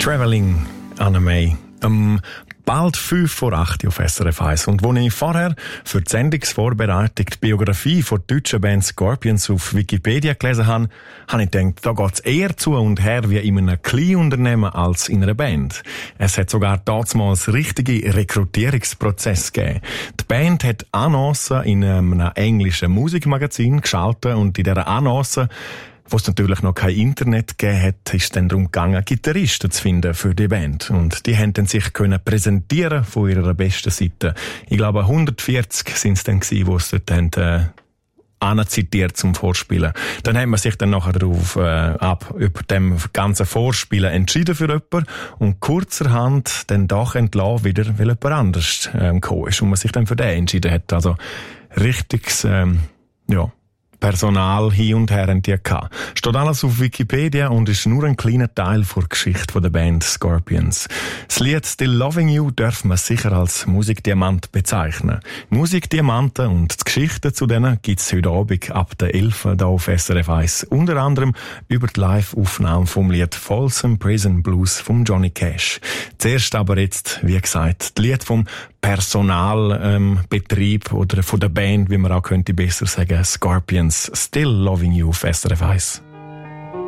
Travelling Anime. Bald 5:08 auf SRF 1. Und als ich vorher für die Sendungsvorbereitung die Biografie der deutschen Band Scorpions auf Wikipedia gelesen habe, habe ich gedacht, da geht es eher zu und her wie in einem Kleinunternehmen als in einer Band. Es hat sogar damals richtige Rekrutierungsprozess gegeben. Die Band hat Annoncen in einem englischen Musikmagazin geschaltet und in dieser Annonce, wo es natürlich noch kein Internet gegeben hat, ist es dann darum gegangen, Gitarristen zu finden für die Band. Und die haben dann sich können präsentieren von ihrer besten Seite. Ich glaube, 140 sind es dann gewesen, die es dort haben, anzitiert zum Vorspielen. Dann haben wir sich dann nachher darauf über dem ganzen Vorspielen entschieden für jemanden und kurzerhand dann doch entlassen wieder, weil jemand anders gekommen ist und man sich dann für den entschieden hat. Also richtiges, Personal hin und her haben die gehabt. Steht alles auf Wikipedia und ist nur ein kleiner Teil der Geschichte der Band Scorpions. Das Lied Still Loving You darf man sicher als Musikdiamant bezeichnen. Musikdiamanten und die Geschichten zu denen gibt's heute Abend ab der 11 hier auf SRF 1. Unter anderem über die Live-Aufnahme vom Lied Folsom Prison Blues von Johnny Cash. Zuerst aber jetzt, wie gesagt, das Lied vom Personalbetrieb oder von der Band, wie man auch könnte besser sagen, Scorpions, Still Loving You auf SRF 1.